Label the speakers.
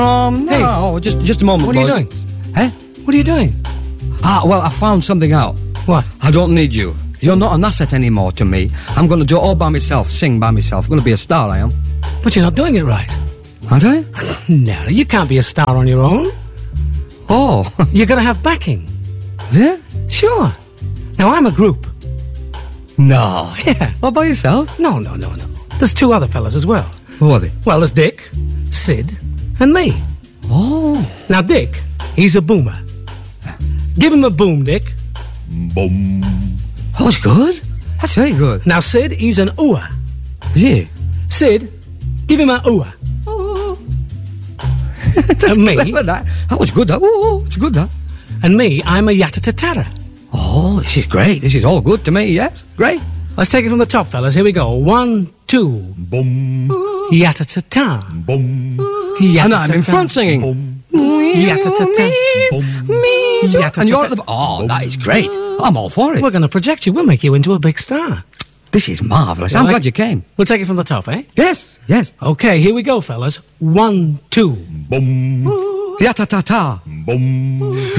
Speaker 1: No, just a moment,
Speaker 2: What are you
Speaker 1: boys.
Speaker 2: doing?
Speaker 1: Eh?
Speaker 2: What are you doing?
Speaker 1: Well, I found something out.
Speaker 2: What?
Speaker 1: I don't need you. You're not an asset anymore to me. I'm going to do it all by myself, sing by myself. I'm going to be a star, I am.
Speaker 2: But you're not doing it right.
Speaker 1: Aren't I?
Speaker 2: No, you can't be a star on your own.
Speaker 1: Oh,
Speaker 2: You're going to have backing.
Speaker 1: yeah?
Speaker 2: Sure. Now, I'm a group.
Speaker 1: No.
Speaker 2: Yeah.
Speaker 1: All by yourself?
Speaker 2: No. There's two other fellas as well.
Speaker 1: Who are they?
Speaker 2: Well, there's Dick, Sid, and me.
Speaker 1: Oh.
Speaker 2: Now, Dick, he's a boomer. Give him a boom, Dick.
Speaker 3: Boom.
Speaker 1: That was good. That's very good.
Speaker 2: Now, Sid, he's an ooah.
Speaker 1: Yeah.
Speaker 2: Sid, give him a ooah.
Speaker 1: That's
Speaker 2: And me?
Speaker 1: clever, that was good, that. Oh, it's good, that.
Speaker 2: And me, I'm a yatta-tatara.
Speaker 1: Oh, this is great. This is all good to me, yes? Great.
Speaker 2: Let's take it from the top, fellas. Here we go. 1, 2.
Speaker 3: Boom.
Speaker 2: Yatta-ta-ta.
Speaker 3: Boom.
Speaker 1: And I'm in front singing.
Speaker 3: Boom.
Speaker 2: Yatta-ta-ta.
Speaker 1: And you're at the... Oh, that is great. I'm all for it.
Speaker 2: We're going to project you. We'll make you into a big star.
Speaker 1: This is marvellous. I'm glad you came.
Speaker 2: We'll take it from the top, eh?
Speaker 1: Yes, yes.
Speaker 2: Okay, here we go, fellas. 1, 2.
Speaker 3: Boom.
Speaker 1: Ya-ta-ta-ta.
Speaker 3: Boom.